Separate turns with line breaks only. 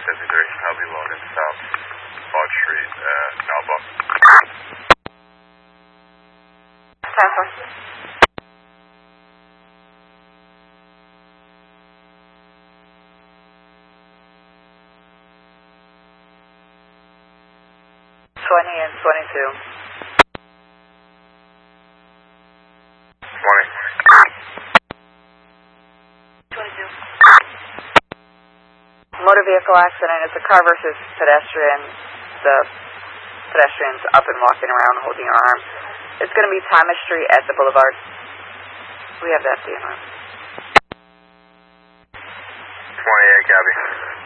73, I'll be loaded south, Lodge Street, Alba.
10-4. And 22.
20.
22. Motor vehicle accident. It's a car versus pedestrian. The pedestrian's up and walking around holding her arm. It's going to be Thomas Street at the Boulevard. We have that, DNR.
28, Gabby.